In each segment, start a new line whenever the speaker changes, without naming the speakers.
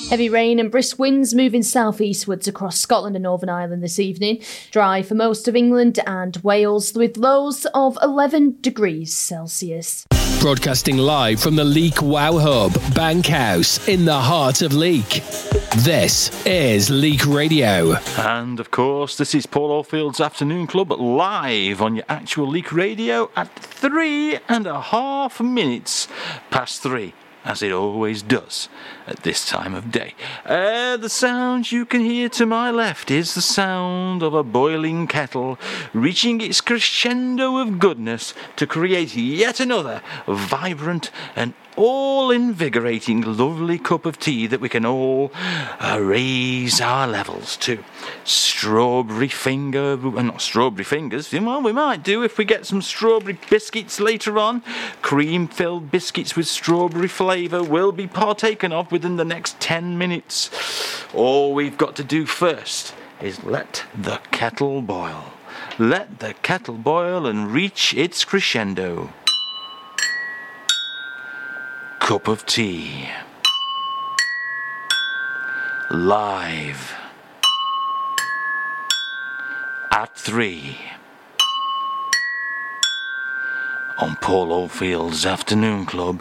Heavy rain and brisk winds moving south-eastwards across Scotland and Northern Ireland this evening. Dry for most of England and Wales, with lows of 11 degrees Celsius.
Broadcasting live from the Leek Wow Hub, Bankhouse, in the heart of Leek. This is Leek Radio.
And of course, this is Paul Oldfield's Afternoon Club live on your actual Leek Radio at 3.5 minutes past 3. As it always does at this time of day. The sound you can hear to my left is the sound of a boiling kettle reaching its crescendo of goodness to create yet another vibrant and all-invigorating lovely cup of tea that we can all raise our levels to. Strawberry fingers, well, we might do if we get some strawberry biscuits later on. Cream-filled biscuits with strawberry flavour will be partaken of within the next 10 minutes. All we've got to do first is let the kettle boil. Let the kettle boil and reach its crescendo. Cup of tea. Live. At 3. On Paul Oldfield's Afternoon Club.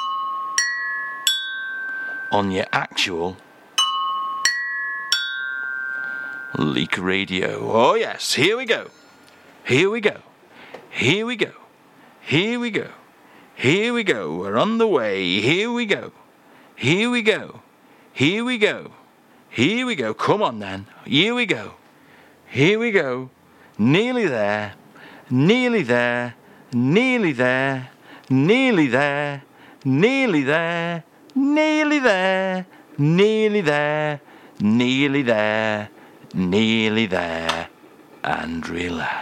On your actual Leek Radio. Oh yes, here we go. Here we go. Here we go. Here we go. Here we go, we're on the way, here we go, here we go, here we go, here we go, come on then, here we go, nearly there, nearly there, nearly there, nearly there, nearly there, nearly there, nearly there, nearly there, nearly there, and relax.